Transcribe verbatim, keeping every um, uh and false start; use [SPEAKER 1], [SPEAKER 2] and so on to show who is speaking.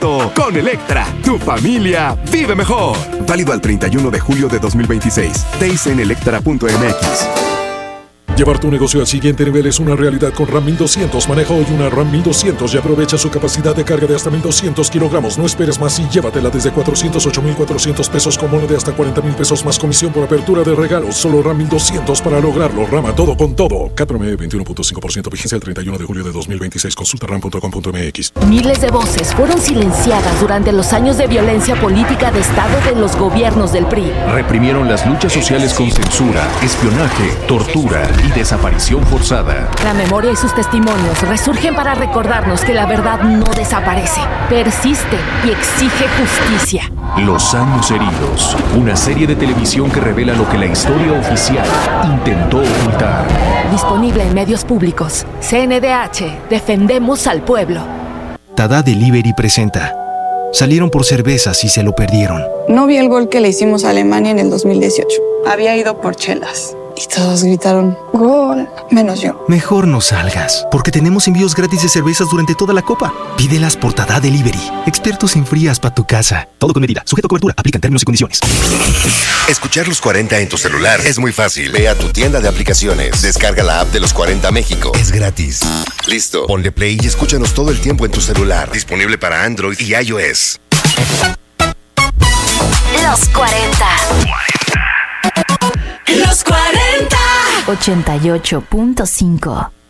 [SPEAKER 1] Con Electra, tu familia vive mejor. Válido al treinta y uno de julio de dos mil veintiséis. T I C en electra punto m x.
[SPEAKER 2] Llevar tu negocio al siguiente nivel es una realidad con RAM mil doscientos. Maneja hoy una RAM mil doscientos y aprovecha su capacidad de carga de hasta mil doscientos kilogramos. No esperes más y llévatela desde cuatrocientos ocho mil cuatrocientos pesos con bono de hasta cuarenta mil pesos más comisión por apertura de regalos. Solo RAM mil doscientos para lograrlo. Rama todo con todo. Cat promedio veintiuno punto cinco por ciento. Vigencia el treinta y uno de julio de dos mil veintiséis. Consulta ram punto com punto m x.
[SPEAKER 3] Miles de voces fueron silenciadas durante los años de violencia política de Estado de los gobiernos del P R I.
[SPEAKER 4] Reprimieron las luchas sociales con censura, espionaje, tortura y desaparición forzada.
[SPEAKER 3] La memoria y sus testimonios resurgen para recordarnos que la verdad no desaparece, persiste y exige justicia.
[SPEAKER 4] Los años heridos, una serie de televisión que revela lo que la historia oficial intentó ocultar.
[SPEAKER 3] Disponible en medios públicos. C N D H, defendemos al pueblo.
[SPEAKER 5] Tada Delivery presenta. Salieron por cervezas y se lo perdieron.
[SPEAKER 6] No vi el gol que le hicimos a Alemania en el dos mil dieciocho. Había ido por chelas. Y todos gritaron, ¡gol! Menos yo.
[SPEAKER 5] Mejor no salgas, porque tenemos envíos gratis de cervezas durante toda la copa. Pídelas por Tada Delivery. Expertos en frías para tu casa. Todo con medida. Sujeto a cobertura. Aplican términos y condiciones.
[SPEAKER 7] Escuchar los cuarenta en tu celular es muy fácil. Ve a tu tienda de aplicaciones. Descarga la app de Los cuarenta México. Es gratis. Listo. Ponle play y escúchanos todo el tiempo en tu celular. Disponible para Android y iOS.
[SPEAKER 8] Los cuarenta. Los cuarenta.
[SPEAKER 3] ochenta y ocho punto cinco.